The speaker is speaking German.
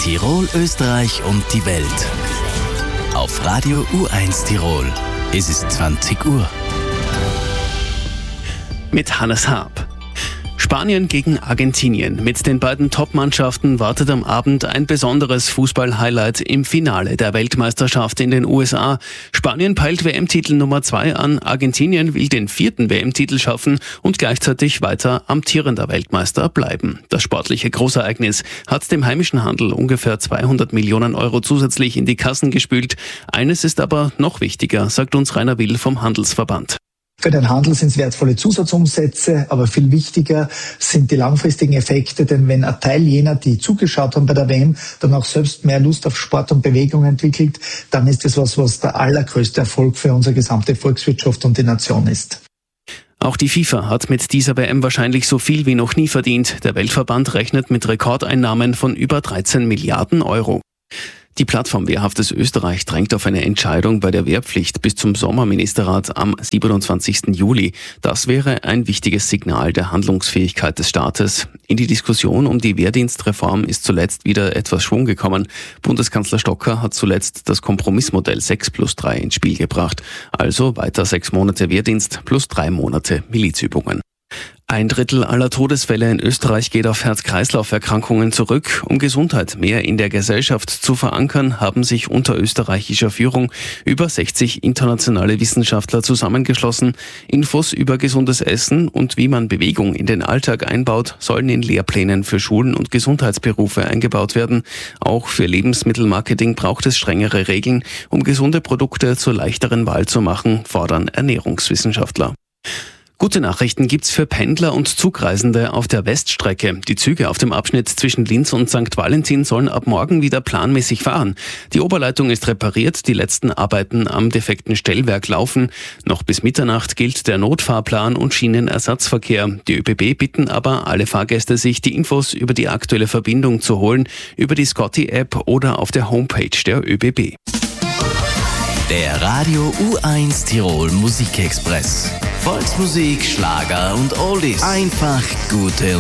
Tirol, Österreich und die Welt. Auf Radio U1 Tirol. Es ist 20 Uhr. Mit Hannes Haab. Spanien gegen Argentinien. Mit den beiden Top-Mannschaften wartet am Abend ein besonderes Fußball-Highlight im Finale der Weltmeisterschaft in den USA. Spanien peilt WM-Titel Nummer 2 an, Argentinien will den 4. WM-Titel schaffen und gleichzeitig weiter amtierender Weltmeister bleiben. Das sportliche Großereignis hat dem heimischen Handel ungefähr 200 Millionen Euro zusätzlich in die Kassen gespült. Eines ist aber noch wichtiger, sagt uns Rainer Will vom Handelsverband. Für den Handel sind es wertvolle Zusatzumsätze, aber viel wichtiger sind die langfristigen Effekte, denn wenn ein Teil jener, die zugeschaut haben bei der WM, dann auch selbst mehr Lust auf Sport und Bewegung entwickelt, dann ist das was der allergrößte Erfolg für unsere gesamte Volkswirtschaft und die Nation ist. Auch die FIFA hat mit dieser WM wahrscheinlich so viel wie noch nie verdient. Der Weltverband rechnet mit Rekordeinnahmen von über 13 Milliarden Euro. Die Plattform Wehrhaftes Österreich drängt auf eine Entscheidung bei der Wehrpflicht bis zum Sommerministerrat am 27. Juli. Das wäre ein wichtiges Signal der Handlungsfähigkeit des Staates. In die Diskussion um die Wehrdienstreform ist zuletzt wieder etwas Schwung gekommen. Bundeskanzler Stocker hat zuletzt das Kompromissmodell 6+3 ins Spiel gebracht. Also weiter 6 Monate Wehrdienst plus 3 Monate Milizübungen. 1/3 aller Todesfälle in Österreich geht auf Herz-Kreislauf-Erkrankungen zurück. Um Gesundheit mehr in der Gesellschaft zu verankern, haben sich unter österreichischer Führung über 60 internationale Wissenschaftler zusammengeschlossen. Infos über gesundes Essen und wie man Bewegung in den Alltag einbaut, sollen in Lehrplänen für Schulen und Gesundheitsberufe eingebaut werden. Auch für Lebensmittelmarketing braucht es strengere Regeln, um gesunde Produkte zur leichteren Wahl zu machen, fordern Ernährungswissenschaftler. Gute Nachrichten gibt's für Pendler und Zugreisende auf der Weststrecke. Die Züge auf dem Abschnitt zwischen Linz und St. Valentin sollen ab morgen wieder planmäßig fahren. Die Oberleitung ist repariert, die letzten Arbeiten am defekten Stellwerk laufen. Noch bis Mitternacht gilt der Notfahrplan und Schienenersatzverkehr. Die ÖBB bitten aber alle Fahrgäste, sich die Infos über die aktuelle Verbindung zu holen, über die Scotty-App oder auf der Homepage der ÖBB. Der Radio U1 Tirol Musikexpress. Volksmusik, Schlager und Oldies. Einfach gute